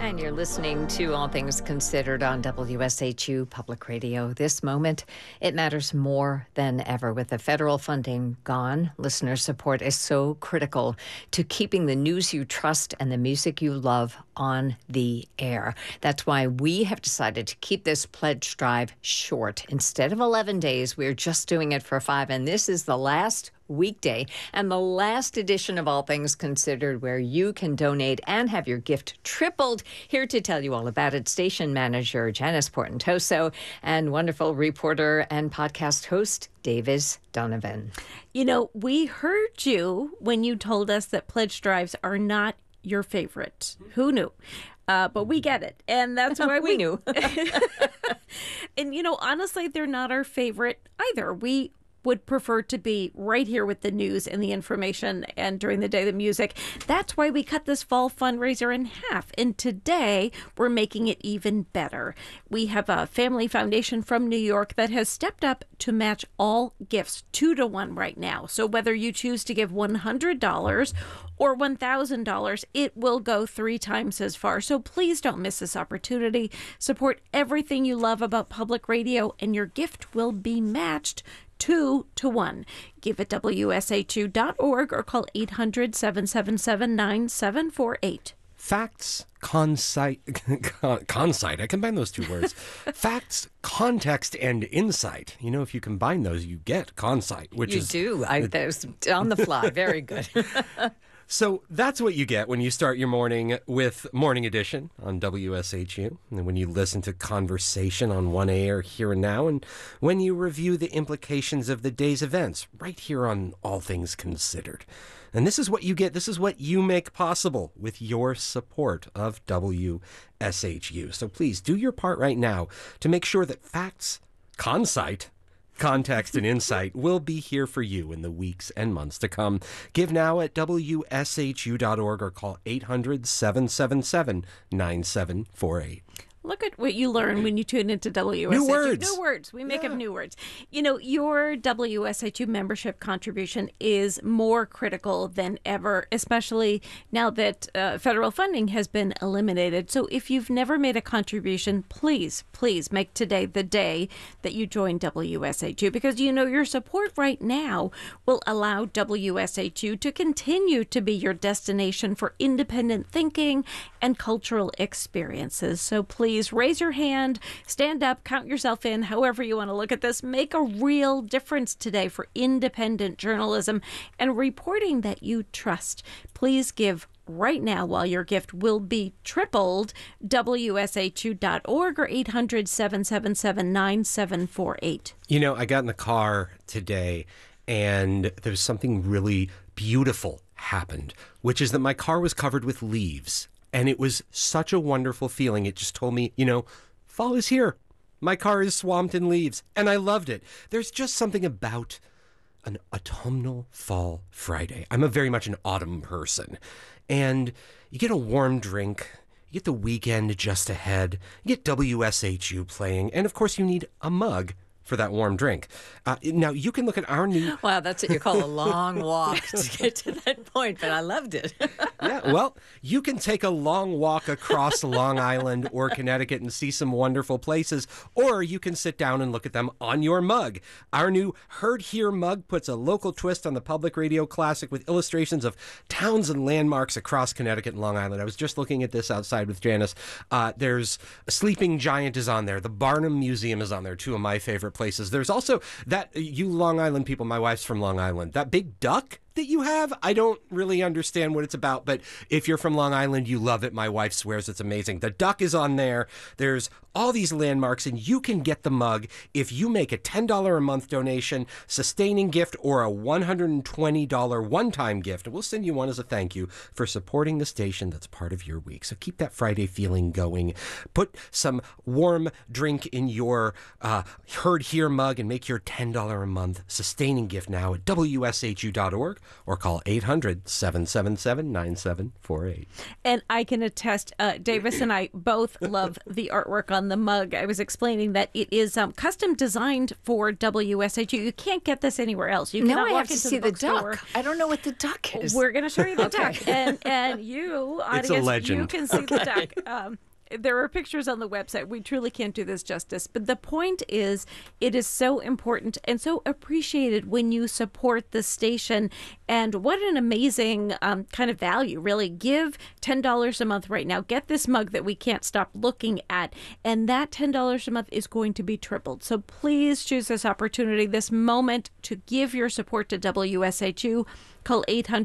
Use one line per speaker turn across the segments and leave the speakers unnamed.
And you're listening to All Things Considered on WSHU Public Radio. This moment, it matters more than ever. With the federal funding gone, listener support is so critical to keeping the news you trust and the music you love on the air. That's why we have decided to keep this pledge drive short. Instead of 11 days, we're just doing it for 5. And this is the last weekday and the last edition of All Things Considered, where you can donate and have your gift tripled. Here to tell you all about it, station manager Janice Portentoso and wonderful reporter and podcast host Davis Donovan.
You know, we heard you when you told us that pledge drives are not your favorite. Who knew? But we get it. And that's why
we knew.
And, you know, honestly, they're not our favorite either. We would prefer to be right here with the news and the information, and during the day, the music. That's why we cut this fall fundraiser in half. And today, we're making it even better. We have a family foundation from New York that has stepped up to match all gifts 2-to-1 right now. So whether you choose to give $100 or $1,000, it will go 3 times as far. So please don't miss this opportunity. Support everything you love about public radio, and your gift will be matched 2-to-1. Give at WSHU.org or call 800-777-9748.
Facts, concite, I combine those 2 words. Facts, context, and insight. You know, if you combine those, you get concite, which
you
is...
do. That was on the fly. Very good.
So that's what you get when you start your morning with Morning Edition on WSHU, and when you listen to Conversation on 1A or Here and Now, and when you review the implications of the day's events right here on All Things Considered. And this is what you get. This is what you make possible with your support of WSHU. So please do your part right now to make sure that facts, concite, context, and insight will be here for you in the weeks and months to come. Give now at WSHU.org or call 800-777-9748.
Look at what you learn when you tune into WSHU.
New words.
New words. We make up new words. You know, your WSHU membership contribution is more critical than ever, especially now that federal funding has been eliminated. So if you've never made a contribution, please make today the day that you join WSHU, because, you know, your support right now will allow WSHU to continue to be your destination for independent thinking and cultural experiences. So please raise your hand, stand up, count yourself in, however you want to look at this. Make a real difference today for independent journalism and reporting that you trust. Please give right now while your gift will be tripled. WSHU.org or 800-777-9748.
You know, I got in the car today and there's something really beautiful happened, which is that my car was covered with leaves. And it was such a wonderful feeling. It just told me, you know, fall is here. My car is swamped in leaves. And I loved it. There's just something about an autumnal fall Friday. I'm very much an autumn person. And you get a warm drink. You get the weekend just ahead. You get WSHU playing. And, of course, you need a mug for that warm drink. Now, you can look at our new...
Wow, that's what you call a long walk to get to that point, but I loved it.
Yeah, well, you can take a long walk across Long Island or Connecticut and see some wonderful places, or you can sit down and look at them on your mug. Our new Heard Here mug puts a local twist on the public radio classic with illustrations of towns and landmarks across Connecticut and Long Island. I was just looking at this outside with Janice. There's a Sleeping Giant is on there. The Barnum Museum is on there, 2 of my favorite places. There's also that, you Long Island people, my wife's from Long Island, that big duck that you have. I don't really understand what it's about, but if you're from Long Island, you love it. My wife swears it's amazing. The duck is on there. There's all these landmarks, and you can get the mug if you make a $10 a month donation, sustaining gift, or a $120 one-time gift. And we'll send you one as a thank you for supporting the station that's part of your week. So keep that Friday feeling going. Put some warm drink in your Heard Here mug and make your $10 a month sustaining gift now at WSHU.org or call 800-777-9748.
And I can attest, Davis and I both love the artwork on the mug. I was explaining that it is custom designed for WSHU. You can't get this anywhere else. You
Now
cannot
I
walk
have to
into
see the
bookstore.
duck. I don't know what the duck is.
We're going to show you the duck. And you,
It's a
audience,
legend.
you can see the duck. There are pictures on the website. We truly can't do this justice. But the point is, it is so important and so appreciated when you support the station. And what an amazing kind of value, really. Give $10 a month right now. Get this mug that we can't stop looking at. And that $10 a month is going to be tripled. So please choose this opportunity, this moment, to give your support to WSHU. Call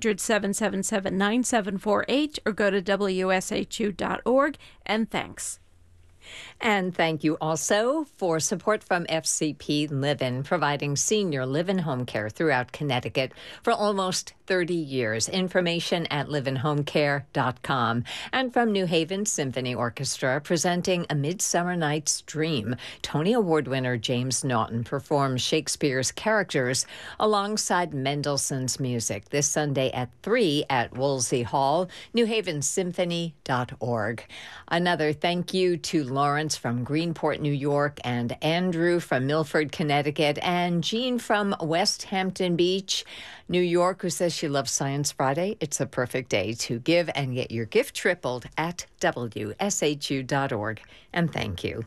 800-777-9748 or go to WSHU.org. And thanks.
And thank you also for support from FCP Live-In, providing senior live-in home care throughout Connecticut for almost 30 years. Information at liveinhomecare.com. And from New Haven Symphony Orchestra, presenting A Midsummer Night's Dream. Tony Award winner James Naughton performs Shakespeare's characters alongside Mendelssohn's music this Sunday at 3 at Wolsey Hall, newhavensymphony.org. Another thank you to Lawrence from Greenport, New York, and Andrew from Milford, Connecticut, and Jean from West Hampton Beach, New York, who says she loves Science Friday. It's a perfect day to give and get your gift tripled at WSHU.org. And thank you.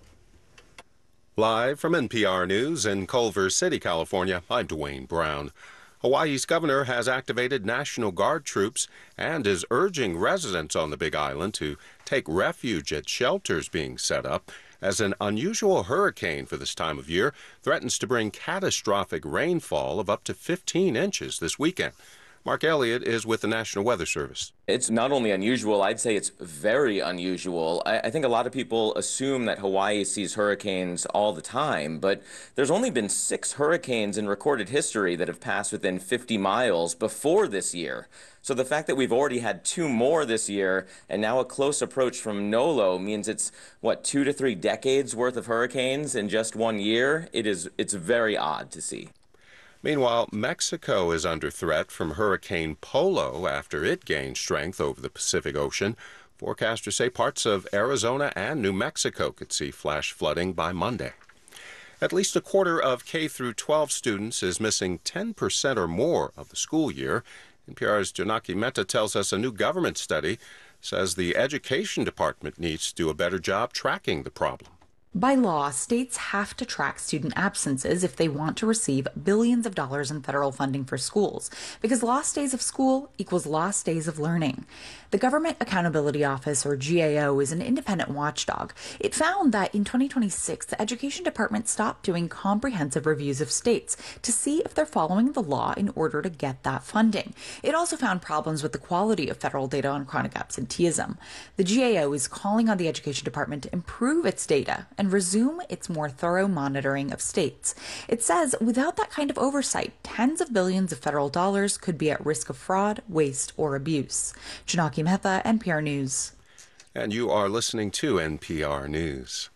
Live from NPR News in Culver City, California, I'm Dwayne Brown. Hawaii's governor has activated National Guard troops and is urging residents on the Big Island to take refuge at shelters being set up as an unusual hurricane for this time of year threatens to bring catastrophic rainfall of up to 15 inches this weekend. Mark Elliott is with the National Weather Service.
It's not only unusual, I'd say it's very unusual. I think a lot of people assume that Hawaii sees hurricanes all the time, but there's only been 6 hurricanes in recorded history that have passed within 50 miles before this year. So the fact that we've already had 2 more this year and now a close approach from Nolo means it's, 2 to 3 decades worth of hurricanes in just 1 year? It's very odd to see.
Meanwhile, Mexico is under threat from Hurricane Polo after it gained strength over the Pacific Ocean. Forecasters say parts of Arizona and New Mexico could see flash flooding by Monday. At least a quarter of K through 12 students is missing 10% or more of the school year. NPR's Janaki Mehta tells us a new government study says the Education Department needs to do a better job tracking the problem.
By law, states have to track student absences if they want to receive billions of dollars in federal funding for schools, because lost days of school equals lost days of learning. The Government Accountability Office, or GAO, is an independent watchdog. It found that in 2026, the Education Department stopped doing comprehensive reviews of states to see if they're following the law in order to get that funding. It also found problems with the quality of federal data on chronic absenteeism. The GAO is calling on the Education Department to improve its data and resume its more thorough monitoring of states. It says without that kind of oversight, tens of billions of federal dollars could be at risk of fraud, waste, or abuse. Janaki Mehta, NPR News.
And you are listening to NPR News.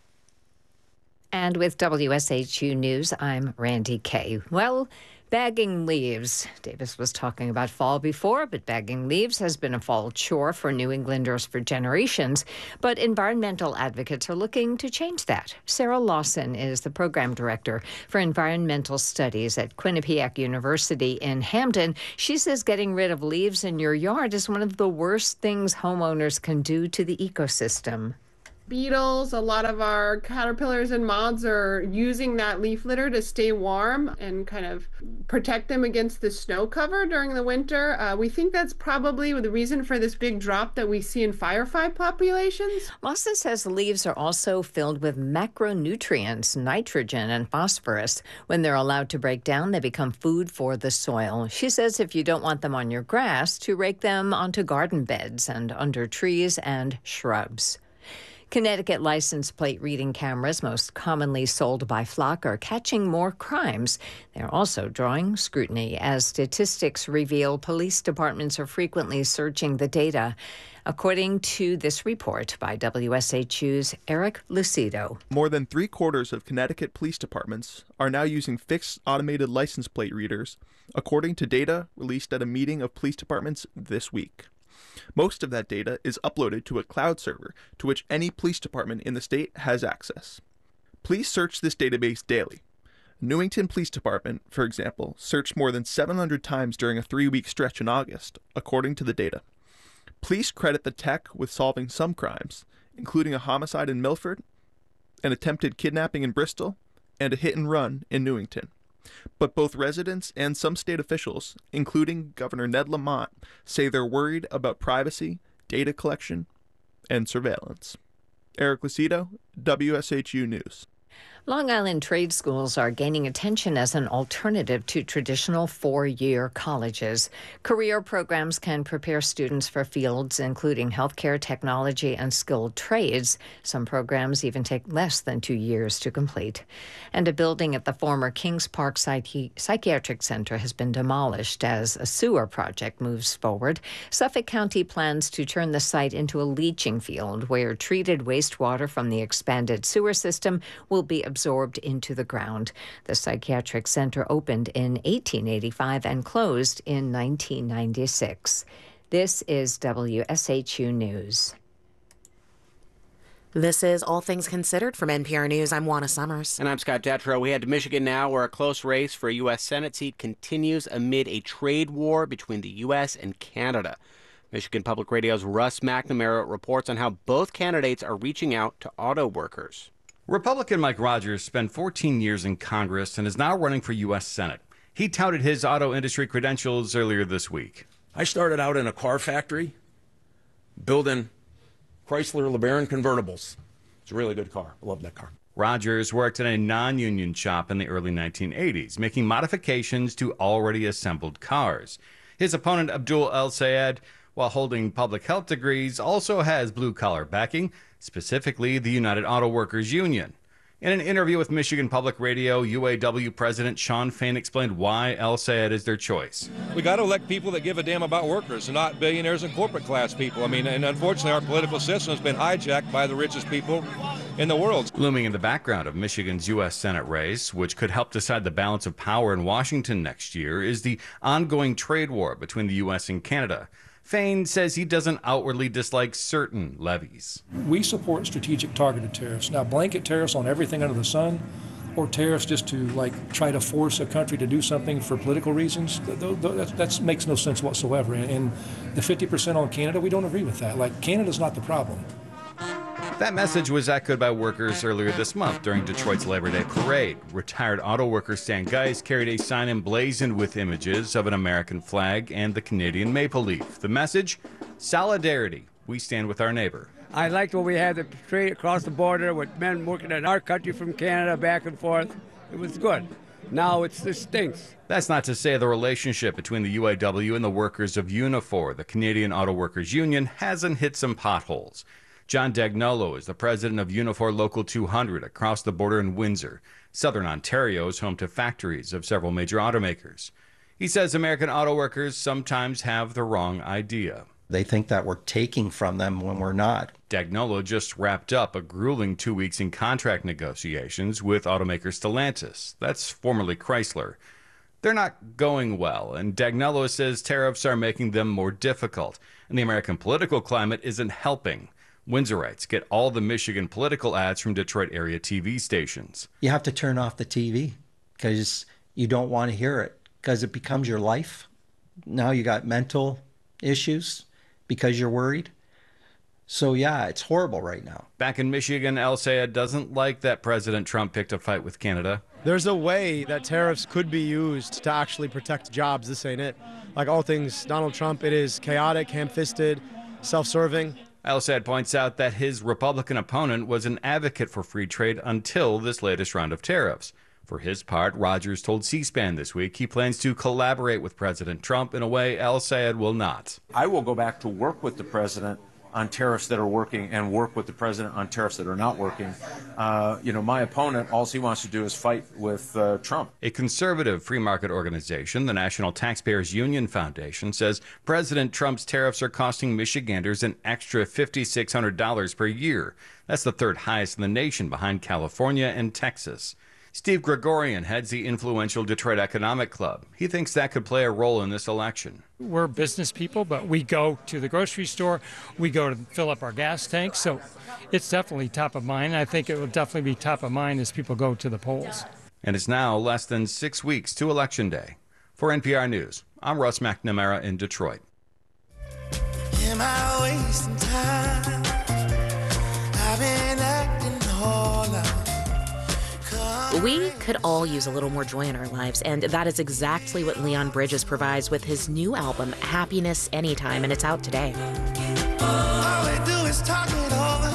And with WSHU News, I'm Randy Kay. Well, bagging leaves. Davis was talking about fall before, but bagging leaves has been a fall chore for New Englanders for generations. But environmental advocates are looking to change that. Sarah Lawson is the program director for environmental studies at Quinnipiac University in Hamden. She says getting rid of leaves in your yard is one of the worst things homeowners can do to the ecosystem.
Beetles, a lot of our caterpillars and moths are using that leaf litter to stay warm and kind of protect them against the snow cover during the winter. We think that's probably the reason for this big drop that we see in firefly populations.
Lawson says leaves are also filled with macronutrients, nitrogen and phosphorus. When they're allowed to break down, they become food for the soil. She says if you don't want them on your grass, to rake them onto garden beds and under trees and shrubs. Connecticut license plate reading cameras, most commonly sold by Flock, are catching more crimes. They're also drawing scrutiny. As statistics reveal, police departments are frequently searching the data according to this report by WSHU's Eric Lucido.
More than 3/4 of Connecticut police departments are now using fixed automated license plate readers, according to data released at a meeting of police departments this week. Most of that data is uploaded to a cloud server to which any police department in the state has access. Police search this database daily. Newington Police Department, for example, searched more than 700 times during a 3-week stretch in August, according to the data. Police credit the tech with solving some crimes, including a homicide in Milford, an attempted kidnapping in Bristol, and a hit and run in Newington. But both residents and some state officials, including Governor Ned Lamont, say they're worried about privacy, data collection, and surveillance. Eric Lucido, WSHU News.
Long Island trade schools are gaining attention as an alternative to traditional 4-year colleges. Career programs can prepare students for fields including healthcare, technology, and skilled trades. Some programs even take less than 2 years to complete. And a building at the former Kings Park Psychiatric Center has been demolished as a sewer project moves forward. Suffolk County plans to turn the site into a leaching field where treated wastewater from the expanded sewer system will be absorbed into the ground. The psychiatric center opened in 1885 and closed in 1996. This is WSHU News.
This is All Things Considered from NPR News. I'm Juana Summers.
And I'm Scott Detrow. We head to Michigan now, where a close race for a U.S. Senate seat continues amid a trade war between the U.S. and Canada. Michigan Public Radio's Russ McNamara reports on how both candidates are reaching out to auto workers.
Republican Mike Rogers spent 14 years in Congress and is now running for U.S. Senate. He touted his auto industry credentials earlier this week.
I started out in a car factory building Chrysler LeBaron convertibles. It's a really good car. I love that car.
Rogers worked in a non-union shop in the early 1980s, making modifications to already assembled cars. His opponent, Abdul El Sayed, while holding public health degrees, also has blue-collar backing, specifically the United Auto Workers Union. In an interview with Michigan Public Radio, UAW President Shawn Fain explained why El Sayed is their choice.
We got to elect people that give a damn about workers and not billionaires and corporate class people. I mean, and unfortunately, our political system has been hijacked by the richest people in the world.
Looming in the background of Michigan's U.S. Senate race, which could help decide the balance of power in Washington next year, is the ongoing trade war between the U.S. and Canada. Fain says he doesn't outwardly dislike certain levies.
We support strategic targeted tariffs. Now, blanket tariffs on everything under the sun, or tariffs just to try to force a country to do something for political reasons, that makes no sense whatsoever. And the 50% on Canada, we don't agree with that. Canada's not the problem.
That message was echoed by workers earlier this month during Detroit's Labor Day parade. Retired auto worker Stan Geis carried a sign emblazoned with images of an American flag and the Canadian maple leaf. The message? Solidarity. We stand with our neighbor.
I liked when we had the trade across the border with men working in our country from Canada back and forth. It was good. Now it stinks.
That's not to say the relationship between the UAW and the workers of Unifor, the Canadian Auto Workers Union, hasn't hit some potholes. John Dagnolo is the president of Unifor Local 200 across the border in Windsor. Southern Ontario is home to factories of several major automakers. He says American auto workers sometimes have the wrong idea.
They think that we're taking from them when we're not.
Dagnolo just wrapped up a grueling 2 weeks in contract negotiations with automaker Stellantis. That's formerly Chrysler. They're not going well, and Dagnolo says tariffs are making them more difficult, and the American political climate isn't helping. Windsorites get all the Michigan political ads from Detroit area TV stations.
You have to turn off the TV because you don't want to hear it because it becomes your life. Now you got mental issues because you're worried. So yeah, it's horrible right now.
Back in Michigan, El Sayed doesn't like that President Trump picked a fight with Canada.
There's a way that tariffs could be used to actually protect jobs. This ain't it. Like all things Donald Trump, it is chaotic, ham-fisted, self-serving.
El Sayed points out that his Republican opponent was an advocate for free trade until this latest round of tariffs. For his part, Rogers told C-SPAN this week he plans to collaborate with President Trump in a way El Sayed will not.
I will go back to work with the president
on tariffs that are working and work with the president on tariffs that are not working. My opponent, all he wants to do is fight with Trump.
A conservative free market organization, the National Taxpayers Union Foundation, says President Trump's tariffs are costing Michiganders an extra $5,600 per year. That's the third highest in the nation, behind California and Texas. Steve Gregorian heads the influential Detroit Economic Club. He thinks that could play a role in this election.
We're business people, but we go to the grocery store, we go to fill up our gas tanks, so it's definitely top of mind. I think it will definitely be top of mind as people go to the polls.
And it's now less than 6 weeks to Election Day. For NPR News, I'm Russ McNamara in Detroit.
Am I wasting time? I've been acting all out.
We could all use a little more joy in our lives, and that is exactly what Leon Bridges provides with his new album, Happiness Anytime, and it's out today.
All they do is talk it over.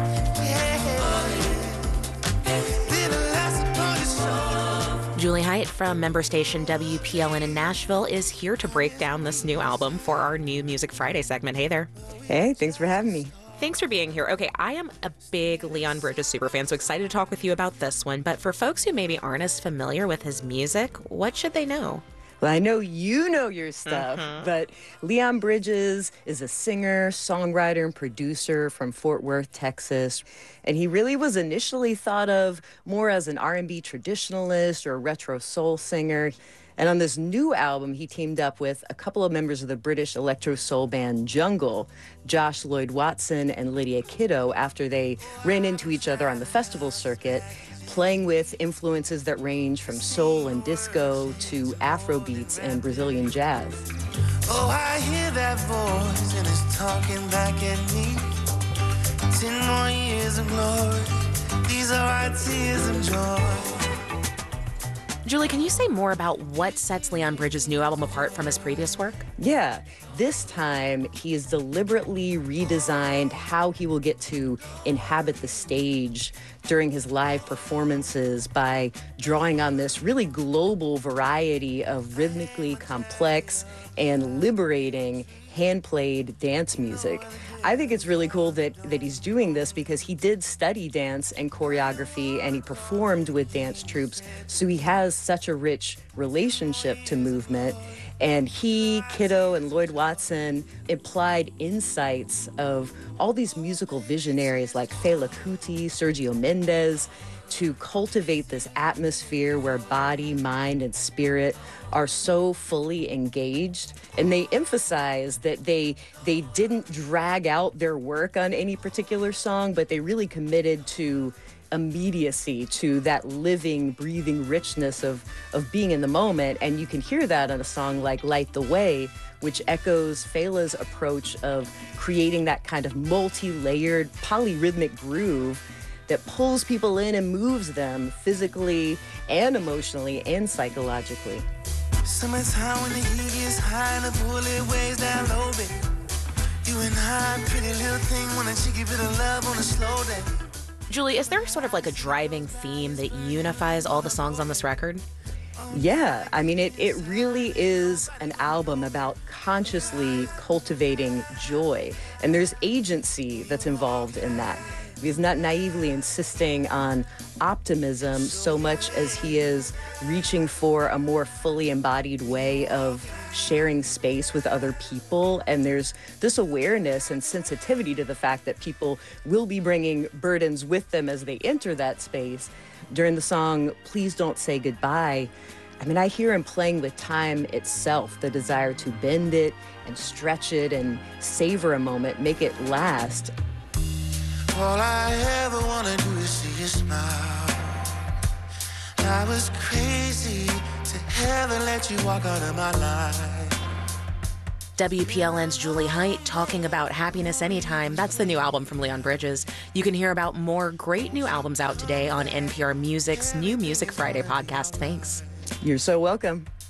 Julie Height from member station WPLN in Nashville is here to break down this new album for our new Music Friday segment. Hey there.
Hey, thanks for having me.
Thanks for being here. Okay, I am a big Leon Bridges superfan, so excited to talk with you about this one. But for folks who maybe aren't as familiar with his music, what should they know?
Well, I know you know your stuff, but Leon Bridges is a singer, songwriter, and producer from Fort Worth, Texas. And he really was initially thought of more as an R&B traditionalist or a retro soul singer. And on this new album, he teamed up with a couple of members of the British electro soul band Jungle, Josh Lloyd Watson and Lydia Kiddo, after they ran into each other on the festival circuit, playing with influences that range from soul and disco to Afro beats and Brazilian jazz.
Oh, I hear that voice and it's talking back at me. 10 more years of glory, these are our tears of joy.
Julie, can you say more about what sets Leon Bridges' new album apart from his previous work?
Yeah, this time he has deliberately redesigned how he will get to inhabit the stage during his live performances by drawing on this really global variety of rhythmically complex and liberating hand-played dance music. I think it's really cool that he's doing this because he did study dance and choreography and he performed with dance troupes, so he has such a rich relationship to movement. And he, Kiddo, and Lloyd Watson applied insights of all these musical visionaries like Fela Kuti, Sergio Mendes, to cultivate this atmosphere where body, mind, and spirit are so fully engaged. And they emphasize that they didn't drag out their work on any particular song, but they really committed to immediacy, to that living, breathing richness of being in the moment. And you can hear that on a song like Light the Way, which echoes Fela's approach of creating that kind of multi-layered, polyrhythmic groove that pulls people in and moves them physically and emotionally and psychologically.
Summertime when the heat gets high and the bullet weighs down low, baby. You and I, pretty little thing, want a cheeky bit of love on a slow day.
Julie, is there sort of like a driving theme that unifies all the songs on this record?
Yeah, I mean, it really is an album about consciously cultivating joy. And there's agency that's involved in that. He's not naively insisting on optimism so much as he is reaching for a more fully embodied way of sharing space with other people. And there's this awareness and sensitivity to the fact that people will be bringing burdens with them as they enter that space. During the song, Please Don't Say Goodbye, I mean, I hear him playing with time itself, the desire to bend it and stretch it and savor a moment, make it last.
All I ever wanna do is see you smile. I was crazy to ever let you walk out of my life.
WPLN's Julie Height talking about Happiness Anytime. That's the new album from Leon Bridges. You can hear about more great new albums out today on NPR Music's new Music Friday podcast. Thanks.
You're so welcome.